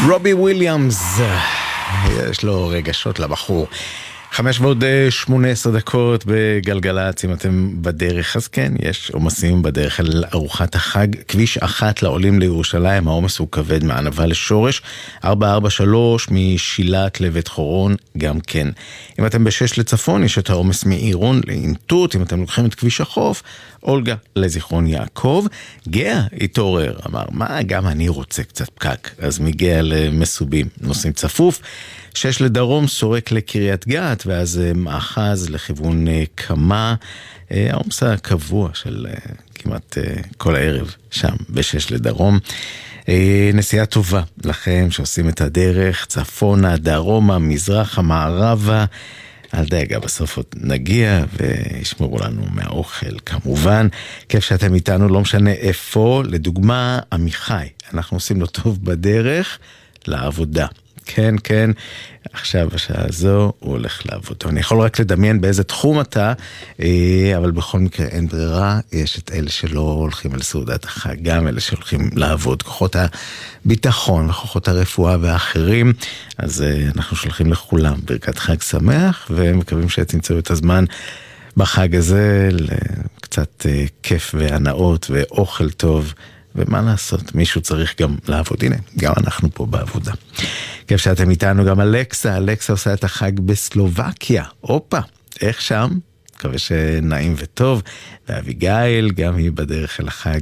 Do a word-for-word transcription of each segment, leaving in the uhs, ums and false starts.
רובי וויליאמס, יש לו רגשות לבחור. חמש ועוד שמונה עשרה דקות בגלגלצ, אם אתם בדרך, אז כן, יש עומסים בדרך אל ארוחת החג. כביש אחת לעולים לירושלים, העומס הוא כבד מענבה לשורש, ארבע ארבע שלוש משילת לבית חורון, גם כן. אם אתם בשש לצפון, יש את העומס מעירון לאינטות. אם אתם לוקחים את כביש החוף, אולגה לזיכרון יעקב. גאה התעורר, אמר, מה, גם אני רוצה קצת פקק, אז מגיע למסובים, נוסעים צפוף. שש לדרום, סורק לקריית גת, ואז מאחז לכיוון קמה, העומס הקבוע של כמעט כל הערב שם בשש לדרום. נסיעה טובה לכם שעושים את הדרך, צפונה, דרומה, מזרחה, מערבה, אל דאגה, בסוף עוד נגיע וישמרו לנו מהאוכל כמובן. כיף שאתם איתנו, לא משנה איפה. לדוגמה, עמיחי, אנחנו עושים לו טוב בדרך לעבודה. כן, כן, עכשיו בשעה הזו הוא הולך לעבוד. אני יכול רק לדמיין באיזה תחום אתה, אבל בכל מקרה אין ברירה. יש את אלה שלא הולכים על סעודת החג, גם אלה שהולכים לעבוד, כוחות הביטחון וכוחות הרפואה ואחרים. אז אנחנו שולחים לכולם ברכת חג שמח, ומקווים שתמצאו את הזמן בחג הזה לקצת כיף והנאות ואוכל טוב. ומה לעשות, מישהו צריך גם לעבוד. הנה, גם אנחנו פה בעבודה. כיף שאתם איתנו. גם אלכסה, אלכסה עושה את החג בסלובקיה. אופה, איך שם? מקווה שנעים וטוב. ואביגיל, גם היא בדרך אל החג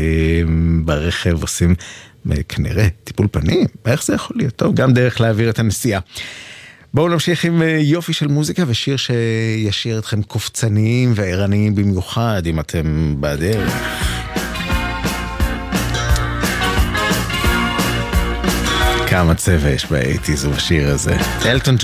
ברכב, עושים כנראה טיפול פנים. איך זה יכול להיות? טוב, גם דרך להעביר את הנסיעה. בואו נמשיך עם יופי של מוזיקה ושיר שישאיר אתכם קופצניים וערניים במיוחד אם אתם בדרך. כמה צבע יש באייטיז ובשיר הזה. אלטון